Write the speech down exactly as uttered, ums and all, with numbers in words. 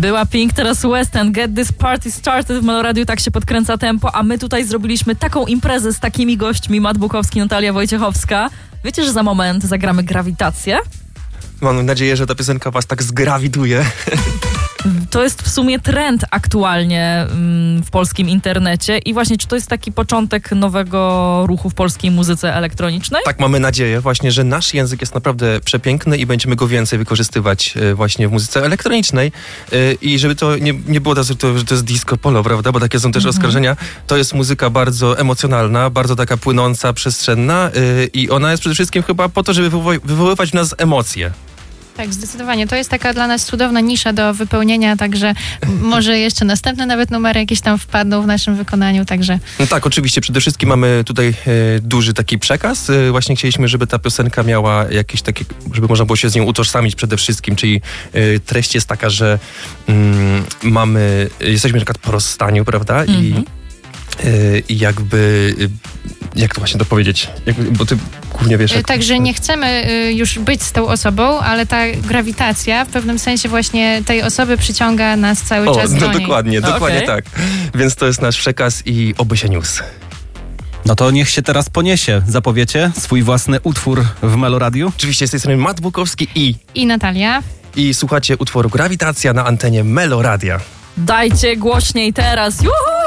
Była Pink, teraz West End, Get This Party Started w Meloradiu, tak się podkręca tempo, a my tutaj zrobiliśmy taką imprezę z takimi gośćmi, Matt Bukowski, Natalia Wojciechowska. Wiecie, że za moment zagramy Grawitację? Mam nadzieję, że ta piosenka was tak zgrawiduje. To jest w sumie trend aktualnie mm, w polskim internecie i właśnie, czy to jest taki początek nowego ruchu w polskiej muzyce elektronicznej? Tak, mamy nadzieję właśnie, że nasz język jest naprawdę przepiękny i będziemy go więcej wykorzystywać e, właśnie w muzyce elektronicznej e, i żeby to nie, nie było tak, że to, że to jest disco polo, prawda, bo takie są też Mhm. oskarżenia. To jest muzyka bardzo emocjonalna, bardzo taka płynąca, przestrzenna e, i ona jest przede wszystkim chyba po to, żeby wywoły- wywoływać w nas emocje. Tak, zdecydowanie. To jest taka dla nas cudowna nisza do wypełnienia, także może jeszcze następne nawet numery jakieś tam wpadną w naszym wykonaniu, także... No tak, oczywiście. Przede wszystkim mamy tutaj e, duży taki przekaz. E, właśnie chcieliśmy, żeby ta piosenka miała jakieś takie, żeby można było się z nią utożsamić przede wszystkim, czyli e, treść jest taka, że mm, mamy, jesteśmy na przykład po rozstaniu, prawda? Mhm. I, e, I jakby, e, jak to właśnie to powiedzieć? Jakby, bo ty głównie wiesz... Jak... Także nie chcemy y, już być z tą osobą, ale ta grawitacja w pewnym sensie właśnie tej osoby przyciąga nas cały O, czas no do niej. dokładnie, No, dokładnie okej. tak. Więc to jest nasz przekaz i oby się niósł. No to niech się teraz poniesie. Zapowiecie swój własny utwór w Meloradiu? Oczywiście z tej strony Matt Bukowski i, I Natalia. i słuchacie utworu Grawitacja na antenie Meloradia. Dajcie głośniej teraz, juhu!